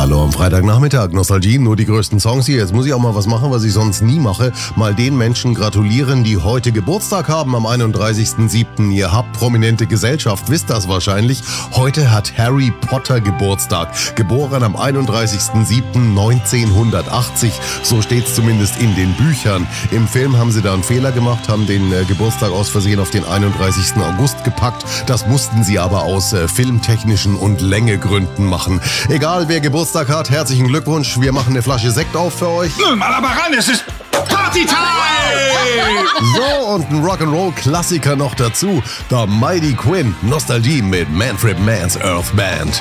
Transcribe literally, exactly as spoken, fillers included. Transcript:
Hallo am Freitagnachmittag, Nostalgie, nur die größten Songs hier. Jetzt muss ich auch mal was machen, was ich sonst nie mache. Mal den Menschen gratulieren, die heute Geburtstag haben am einunddreißigsten siebten Ihr habt prominente Gesellschaft, wisst das wahrscheinlich. Heute hat Harry Potter Geburtstag, geboren am einunddreißigsten siebten neunzehnhundertachtzig. So steht's zumindest in den Büchern. Im Film haben sie da einen Fehler gemacht, haben den äh, Geburtstag aus Versehen auf den einunddreißigsten August gepackt. Das mussten sie aber aus äh, filmtechnischen und Längegründen machen. Egal, wer Geburtstag hat, herzlichen Glückwunsch. Wir machen eine Flasche Sekt auf für euch. Nun mal aber ran, es ist Party-Time! So, und ein Rock'n'Roll-Klassiker noch dazu. The Mighty Quinn, Nostalgie mit Manfred Mann's Earth Band.